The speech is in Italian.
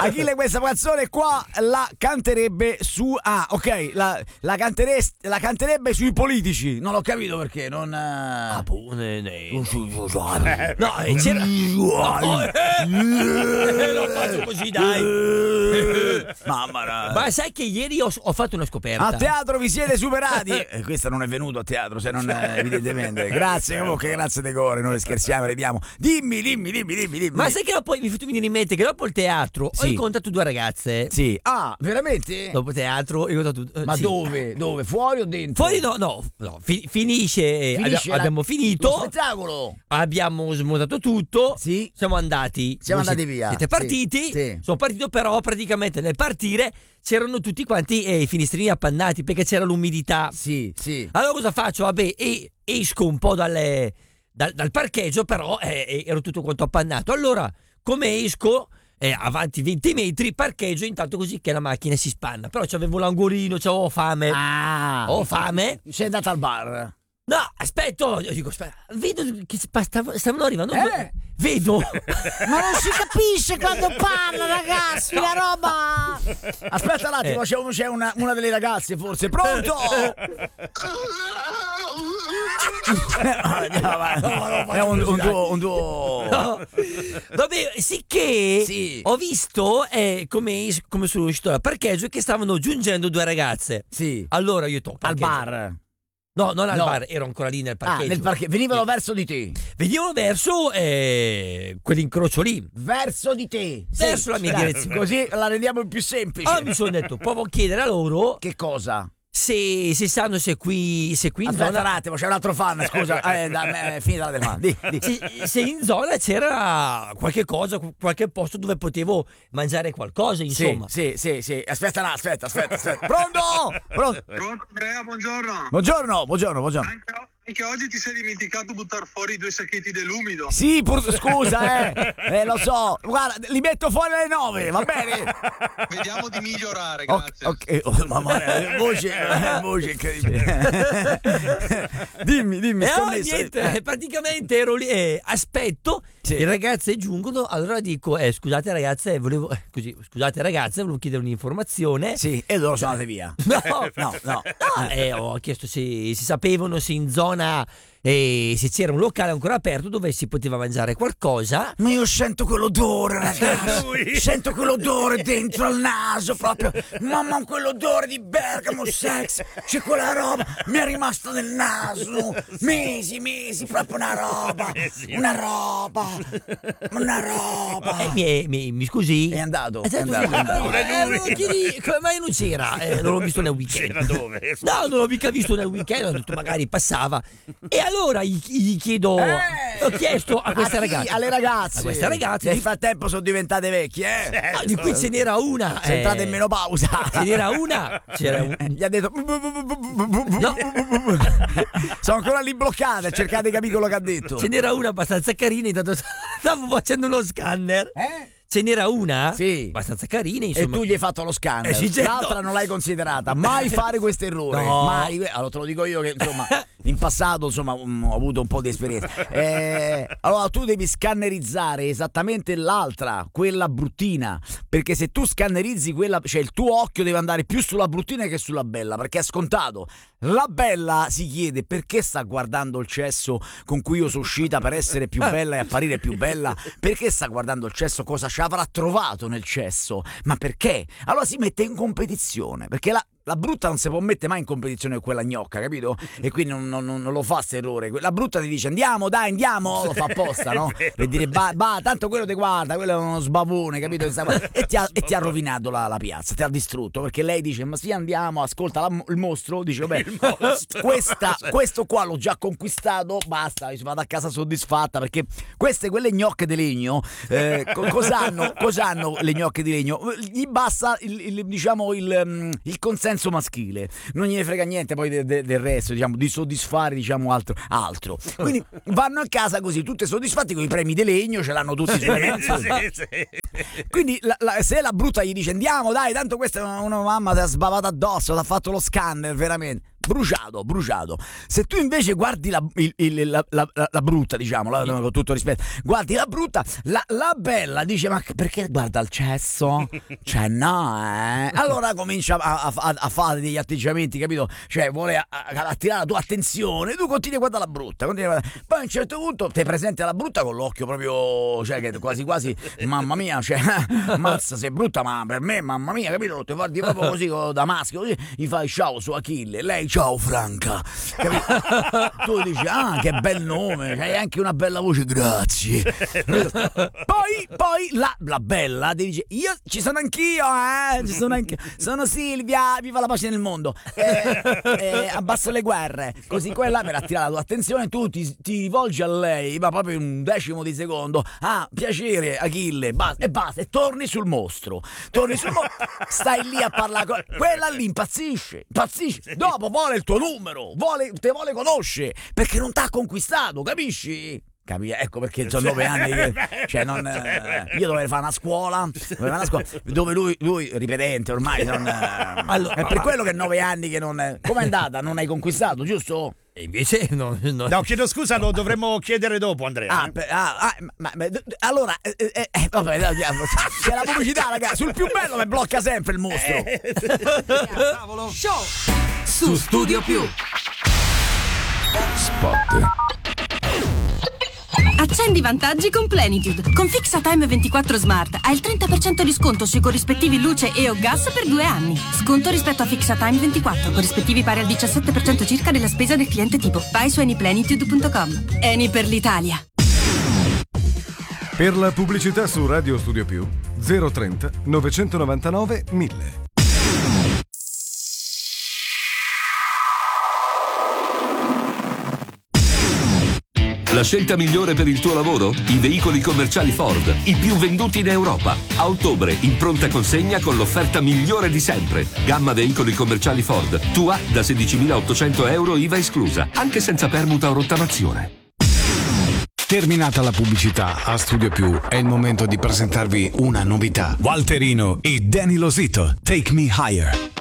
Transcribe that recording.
Achille questa canzone qua la canterebbe su... Ah, ok, la canterebbe sui politici. Non ho capito perché, non... No, c'era... lo faccio così, dai. Mamma. Ma sai che ieri ho fatto una scoperta. A teatro vi siete superati. Questa non è venuto a teatro, se non evidentemente. Grazie, comunque, grazie de core, noi scherziamo, vediamo. Dimmi. Ma sai che poi mi è fatto venire in mente che dopo il teatro ho incontrato due ragazze. Sì. Ah, veramente? Dopo teatro ho incontrato Ma sì. Dove? Fuori o dentro? Fuori no. Finisce abbiamo finito. Lo spettacolo. Abbiamo smontato tutto. Sì. Siamo andati via. Siete partiti? Sì. Sono partito, però praticamente nel partire c'erano tutti quanti i finestrini appannati perché c'era l'umidità. Sì. Allora cosa faccio? Vabbè, esco un po' dal parcheggio, però ero tutto quanto appannato. Allora, come esco? Avanti 20 metri, parcheggio intanto così che la macchina si spanna. Però c'avevo l'angolino, c'avevo fame. Ho fame. Sei andata al bar? No, aspetta, io dico, vedo che stavano arrivando. Vedo. Ma non si capisce quando parla, ragazzi, la roba. Aspetta un attimo, c'è una delle ragazze forse. Pronto? È un tuo. No. Vabbè, sicché ho visto come sono uscito dal parcheggio che stavano giungendo due ragazze. Sì. Allora io al bar. No, non al bar, ero ancora lì nel parcheggio. Venivano verso di te. Venivano verso quell'incrocio lì. Verso di te. Verso la mia direzione. Così la rendiamo più semplice. Allora mi sono detto, provo a chiedere a loro che cosa? Se sanno se qui in zona... un attimo, c'è un altro fan, scusa. Finita la domanda. Se in zona c'era qualche cosa, qualche posto dove potevo mangiare qualcosa, insomma. Sì. Aspetta. Pronto, Andrea, buongiorno. Buongiorno. Anche oggi ti sei dimenticato di buttare fuori 2 sacchetti dell'umido. Sì, scusa, lo so. Guarda, li metto fuori alle 9, va bene? Vediamo di migliorare, grazie. Ok, mamma mia, voce incredibile. Dimmi, niente, praticamente ero lì, aspetto, le ragazze giungono, allora dico, scusate ragazze, volevo chiedere un'informazione. Sì, e loro sono andate via. No. Ho chiesto se si sapevano se in zona se c'era un locale ancora aperto dove si poteva mangiare qualcosa. Ma io sento quell'odore, ragazzi. Sento quell'odore dentro al naso proprio. Mamma, quell'odore di Bergamo Sex. C'è quella roba, mi è rimasta nel naso mesi, proprio una roba. Mi scusi? È andato. Come mai non c'era? Non l'ho visto nel weekend. C'era dove? No, non l'ho mica visto nel weekend. Ho detto magari passava. E allora gli chiedo, ho chiesto a queste ragazze. Alle ragazze. A queste ragazze. Nel frattempo sono diventate vecchie, di cui ce n'era una. Sei entrata in menopausa. Ce n'era una. Gli ha detto. No. Sono ancora lì bloccate. Cercate di capire quello che ha detto. Ce n'era una abbastanza carina. Intanto stavo facendo uno scanner. Ce n'era una abbastanza carina, insomma. E tu gli hai fatto lo scanner. L'altra non l'hai considerata. Mai fare questo errore. No. Mai. Allora te lo dico io che insomma in passato insomma ho avuto un po' di esperienza. Allora tu devi scannerizzare esattamente l'altra, quella bruttina, perché se tu scannerizzi quella, cioè il tuo occhio deve andare più sulla bruttina che sulla bella, perché è scontato. La bella si chiede perché sta guardando il cesso con cui io sono uscita per essere più bella e apparire più bella, perché sta guardando il cesso, cosa ci avrà trovato nel cesso, ma perché? Allora si mette in competizione, perché la brutta non si può mettere mai in competizione con quella gnocca, capito? E quindi non lo fa sto errore. La brutta ti dice andiamo, lo fa apposta, no? Per dire tanto quello ti guarda, quello è uno sbavone, capito? E ti ha rovinato la piazza, ti ha distrutto, perché lei dice ma sì andiamo, ascolta il mostro, dice vabbè questo qua l'ho già conquistato, basta, vado a casa soddisfatta, perché quelle gnocche di legno cosa hanno le gnocche di legno? Gli basta il consenso maschile, non gliene frega niente poi del resto, diciamo, di soddisfare, diciamo, altro. Quindi vanno a casa così tutte soddisfatti con i premi di legno, ce l'hanno tutti sulle mani. Quindi se la brutta gli dice andiamo dai, tanto questa è una mamma ti ha sbavato addosso, ti ha fatto lo scanner veramente, bruciato. Se tu invece guardi la brutta, diciamo, con tutto rispetto, guardi la brutta, la bella dice: ma perché guarda il cesso? Cioè no, allora comincia a fare degli atteggiamenti, capito? Cioè vuole attirare la tua attenzione, tu continui a guardare la brutta, poi a un certo punto ti presenti alla brutta con l'occhio proprio, cioè che quasi mamma mia, cioè mazza, sei brutta, ma per me mamma mia, capito? Ti guardi proprio così da maschio, così gli fai ciao su Achille, lei ciao Franca, capito? Tu dici che bel nome, hai anche una bella voce, grazie. Poi la bella ti dice: io ci sono anch'io, sono Silvia, viva la pace nel mondo, abbasso le guerre, così quella, per attirare la tua attenzione tu ti rivolgi a lei, ma proprio in un decimo di secondo, piacere Achille, basta, e torni sul mostro, stai lì a parlare con quella, lì impazzisce, dopo vuole il tuo numero, te vuole conoscere, perché non t'ha conquistato, capisci? Ecco perché sono 9 anni che, cioè io dovevo fare una scuola dove lui ripetente ormai allora, è per quello che 9 anni che non. Com'è andata? Non hai conquistato, giusto? E invece no, chiedo scusa, lo dovremmo chiedere dopo, Andrea. Allora vabbè, c'è la pubblicità, ragazzi, sul più bello mi blocca sempre il mostro. Show su Studio Più. Spot. Accendi i vantaggi con Plenitude. Con Fixatime 24 Smart hai il 30% di sconto sui corrispettivi luce e o gas per 2 anni. Sconto rispetto a Fixatime 24, corrispettivi pari al 17% circa della spesa del cliente tipo. Vai su anyplenitude.com. Eni per l'Italia. Per la pubblicità su Radio Studio Più 030 999 1000. La scelta migliore per il tuo lavoro? I veicoli commerciali Ford, i più venduti in Europa. A ottobre, in pronta consegna con l'offerta migliore di sempre. Gamma veicoli commerciali Ford. Tua da 16.800 euro IVA esclusa, anche senza permuta o rottamazione. Terminata la pubblicità, a Studio Più è il momento di presentarvi una novità. Walterino e Danny Losito, Take Me Higher.